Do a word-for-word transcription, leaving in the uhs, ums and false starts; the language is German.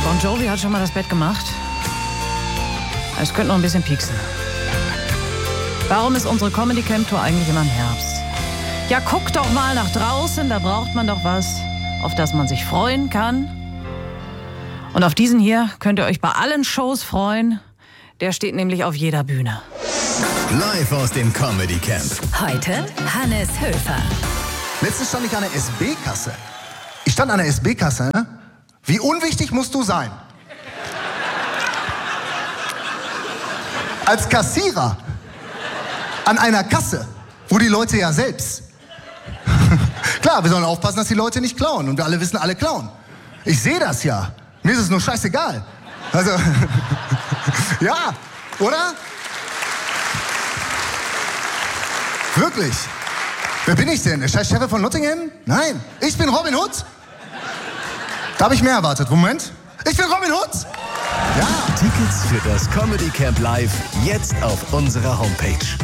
Bon Jovi hat schon mal das Bett gemacht. Es könnte noch ein bisschen pieksen. Warum ist unsere Comedy Camp Tour eigentlich immer im Herbst? Ja, guckt doch mal nach draußen, da braucht man doch was, auf das man sich freuen kann. Und auf diesen hier könnt ihr euch bei allen Shows freuen. Der steht nämlich auf jeder Bühne. Live aus dem Comedy Camp. Heute Hannes Höfer. Letztens stand ich an der S B-Kasse. Ich stand an der S B-Kasse, ne? Wie unwichtig musst du sein? Als Kassierer an einer Kasse, wo die Leute ja selbst... Klar, wir sollen aufpassen, dass die Leute nicht klauen. Und wir alle wissen, alle klauen. Ich sehe das ja. Mir ist es nur scheißegal. Also, ja, oder? Wirklich. Wer bin ich denn? Der scheiß Sheriff von Nottingham? Nein, ich bin Robin Hood. Da habe ich mehr erwartet. Moment. Ich bin Robin Hood. Ja. Tickets für das Comedy Camp Live jetzt auf unserer Homepage.